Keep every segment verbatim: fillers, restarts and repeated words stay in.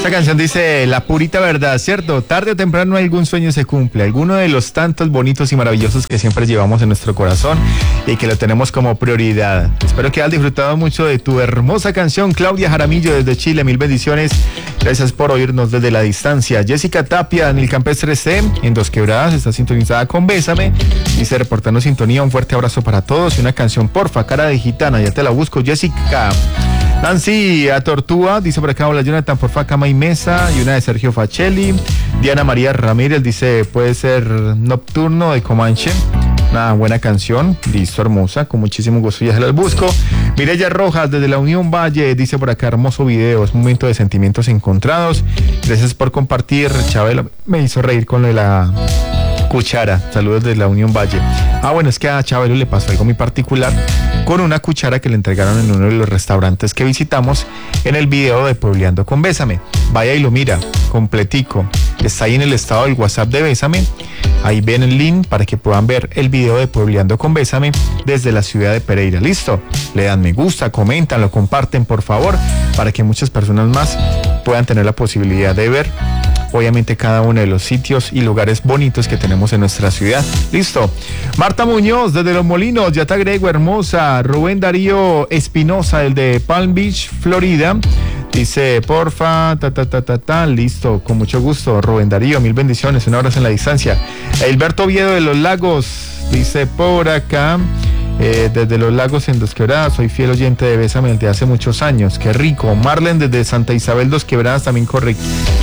Esta canción dice la purita verdad, ¿cierto? Tarde o temprano algún sueño se cumple, alguno de los tantos bonitos y maravillosos que siempre llevamos en nuestro corazón y que lo tenemos como prioridad. Espero que hayas disfrutado mucho de tu hermosa canción, Claudia Jaramillo desde Chile, mil bendiciones. Gracias por oírnos desde la distancia. Jessica Tapia en el Campestre C, en Dos Quebradas, está sintonizada con Bésame. Dice reportando sintonía, un fuerte abrazo para todos y una canción, porfa, cara de gitana, ya te la busco, Jessica. Nancy a Tortúa, dice por acá, hola Jonathan, porfa, cama y mesa, y una de Sergio Facelli. Diana María Ramírez dice, puede ser Nocturno de Comanche. Una buena canción, listo, hermosa, con muchísimo gusto ya se las busco. Mireya Rojas desde la Unión Valle dice por acá, hermoso video, es un momento de sentimientos encontrados. Gracias por compartir, Chabela me hizo reír con lo de la cuchara. Saludos desde la Unión Valle. Ah, bueno, es que a Chabelo le pasó algo muy particular con una cuchara que le entregaron en uno de los restaurantes que visitamos en el video de Puebleando con Bésame. Vaya y lo mira, completico. Está ahí en el estado del WhatsApp de Bésame. Ahí ven el link para que puedan ver el video de Puebleando con Bésame desde la ciudad de Pereira. ¿Listo? Le dan me gusta, comentan, lo comparten, por favor, para que muchas personas más puedan tener la posibilidad de ver obviamente cada uno de los sitios y lugares bonitos que tenemos en nuestra ciudad. Listo. Marta Muñoz desde Los Molinos, ya te agrego, hermosa. Rubén Darío Espinosa, el de Palm Beach, Florida, dice porfa, ta ta ta ta ta, listo, con mucho gusto, Rubén Darío, mil bendiciones, un abrazo en la distancia. Hilberto Oviedo de Los Lagos, dice por acá, eh, desde Los Lagos en Dos Quebradas, soy fiel oyente de Bésame desde hace muchos años, qué rico. Marlen desde Santa Isabel Dos Quebradas también corre,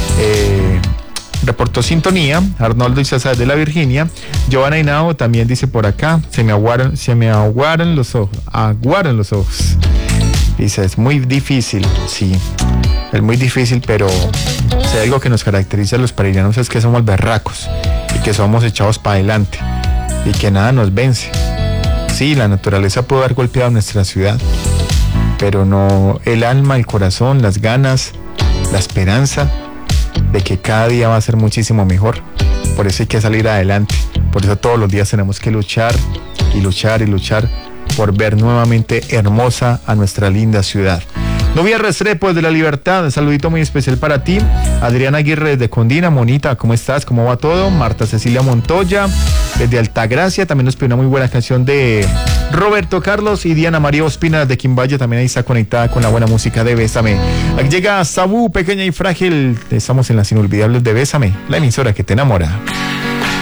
eh, reportó sintonía. Arnoldo y César de la Virginia. Giovanna Hinao también dice por acá, se me aguaron, se me aguaron los ojos, aguaron los ojos. Dice, es muy difícil, sí, es muy difícil, pero si hay algo que nos caracteriza a los pereiranos es que somos berracos y que somos echados para adelante y que nada nos vence. Sí, la naturaleza puede haber golpeado nuestra ciudad, pero no el alma, el corazón, las ganas, la esperanza de que cada día va a ser muchísimo mejor. Por eso hay que salir adelante, por eso todos los días tenemos que luchar y luchar y luchar por ver nuevamente hermosa a nuestra linda ciudad. Novia Restrepo desde La Libertad, un saludito muy especial para ti. Adriana Aguirre desde Condina, Monita, ¿cómo estás? ¿Cómo va todo? Marta Cecilia Montoya desde Altagracia, también nos pidió una muy buena canción de Roberto Carlos. Y Diana María Ospina desde Quimbayo también ahí está conectada con la buena música de Bésame. Aquí llega Sabú, Pequeña y Frágil, estamos en las inolvidables de Bésame, la emisora que te enamora.